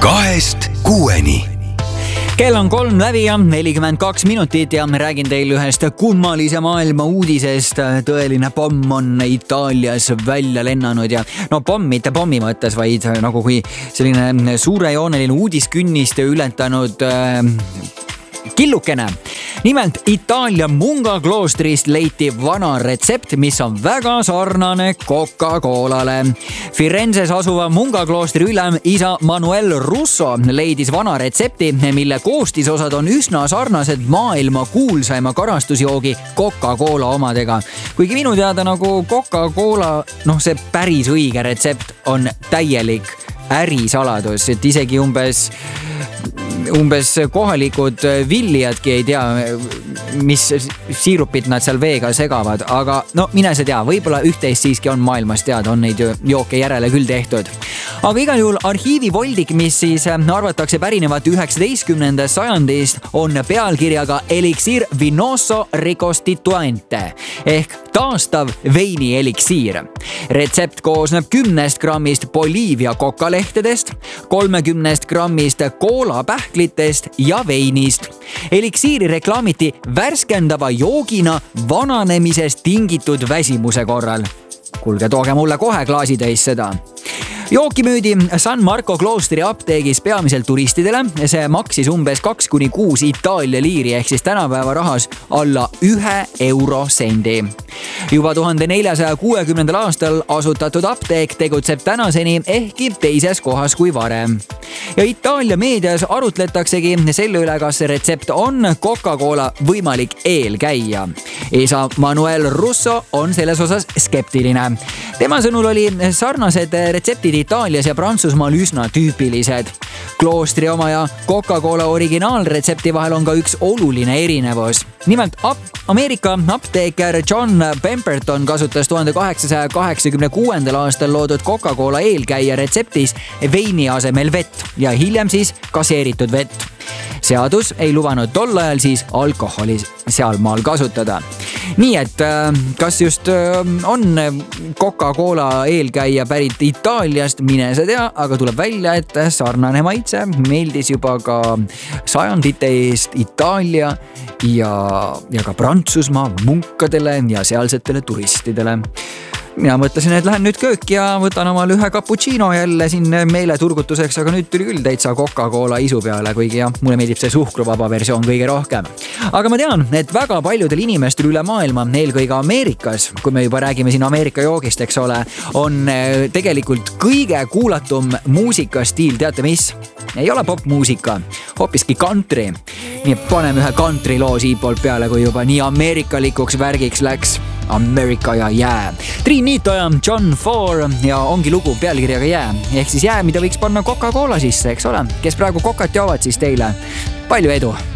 2-6. Kell on 3 läbi ja 42 minutit ja räägin teile ühest kummalise maailma uudisest. Tõeline pomm on Itaalias välja lennanud ja pomm mitte pommi mõttes, vaid nagu kui selline suurejooneline uudiskünnist ületanud killukene. Nimelt Itaalia Munga kloostrist leiti vana retsept, mis on väga sarnane Coca-Colale. Firenzes asuva Munga kloostri ülem isa Manuel Russo leidis vana retsepti, mille koostisosad on üsna sarnased maailma kuulsaima karastusjoogi Coca-Cola omadega. Kuigi minu teada nagu Coca-Cola, see päris õige retsept on täielik ärisaladus, et isegi umbes kohalikud villijadki ei tea, mis siirupit nad seal veega segavad, aga mine sa tea, võib-olla üht-teist siiski on maailmas teada, on neid jooke järele küll tehtud. Aga igal juhul arhiivivoldik, mis siis arvatakse pärinevat 19. sajandist, on pealkirjaga Elixir Vinoso Ricostituente ehk taastav veini eliksiir. Retsept koosneb 10 grammist Bolivia kokalehtedest, 30 grammist koolapähklitest ja veinist. Eliksiiri reklaamiti värskendava joogina vananemisest tingitud väsimuse korral. Kuulge, tooge mulle kohe klaasitäis seda. Jooki müüdi San Marco kloostri apteegis peamiselt turistidele. See maksis umbes 2-6 Itaalia liiri ehk siis tänapäeva rahas alla 1 eurosendi. Juba 1460. aastal asutatud apteek tegutseb tänaseni ehkki teises kohas kui varem. Ja Itaalia meedias arutletaksegi selle üle, kas see retsept on Coca-Cola võimalik eelkäija. Isa Manuel Russo on selles osas skeptiline. Tema sõnul oli sarnased retseptid Itaalias ja Prantsusmaal üsna tüüpilised. Kloostri oma ja Coca-Cola originaalretsepti vahel on ka üks oluline erinevus. Nimelt Ameerika apteeker John Pemberton kasutas 1886. aastal loodud Coca-Cola eelkäija retseptis veini asemel vett ja hiljem siis gaseeritud vett. Seadus ei lubanud tol ajal siis alkoholi sealmaal kasutada. Nii et kas just on Coca-Cola eelkäija pärit Itaaliast, mine sa tea, aga tuleb välja, et sarnane maitse meeldis juba ka sajandite eest Itaalia ja ka Prantsusmaa munkadele ja sealsetele turistidele. Mina mõtlesin, et lähen nüüd kööki ja võtan omal ühe cappuccino jälle siin meile turgutuseks, aga nüüd tuli küll täitsa Coca-Cola isu peale, kuigi mulle meeldib see suhkruvaba versioon kõige rohkem. Aga ma tean, et väga paljudel inimestel üle maailma, eelkõige Ameerikas, kui me juba räägime siin Ameerika joogist, eks ole, on tegelikult kõige kuulatum muusikastiil, teate mis? Ei ole popmuusika, hoopiski country. Nii paneme ühe country loo siit poolt peale, kui juba nii ameerikalikuks värgiks läks. Amerika ja jää. Trinito ja John Four ja ongi lugu pealkirjaga jää. Ehk siis jää, mida võiks panna Coca-Cola sisse, eks ole? Kes praegu kokat joovad siis teile? Palju edu!